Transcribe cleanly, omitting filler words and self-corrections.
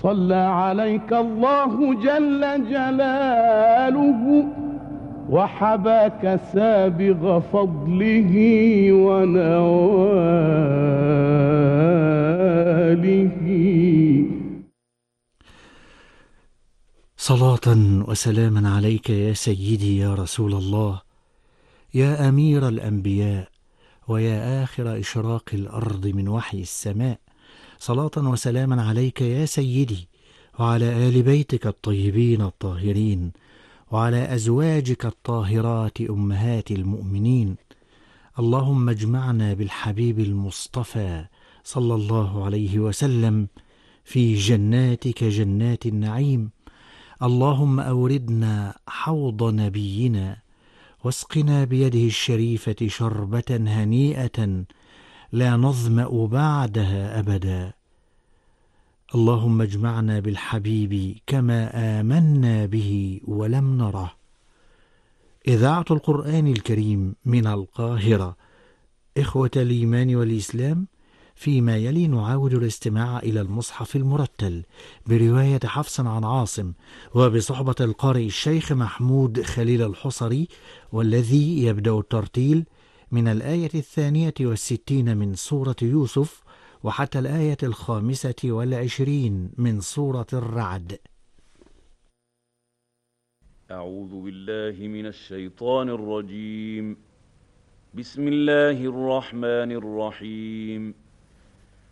صلى عليك الله جل جلاله وحباك سابغ فضله ونواله. صلاة وسلاما عليك يا سيدي يا رسول الله، يا أمير الأنبياء، ويا آخر إشراق الأرض من وحي السماء. صلاة وسلاما عليك يا سيدي، وعلى آل بيتك الطيبين الطاهرين، وعلى أزواجك الطاهرات أمهات المؤمنين. اللهم اجمعنا بالحبيب المصطفى صلى الله عليه وسلم في جناتك جنات النعيم. اللهم أوردنا حوض نبينا، واسقنا بيده الشريفة شربة هنيئة لا نظمأ بعدها أبدا. اللهم اجمعنا بالحبيب كما آمنا به ولم نره. إذاعة القرآن الكريم من القاهرة. إخوة الإيمان والإسلام، فيما يلي نعاود الاستماع إلى المصحف المرتل برواية حفص عن عاصم، وبصحبة القارئ الشيخ محمود خليل الحصري، والذي يبدأ الترتيل من الآية 62 من سورة يوسف وحتى الآية 25 من سورة الرعد. أعوذ بالله من الشيطان الرجيم. بسم الله الرحمن الرحيم.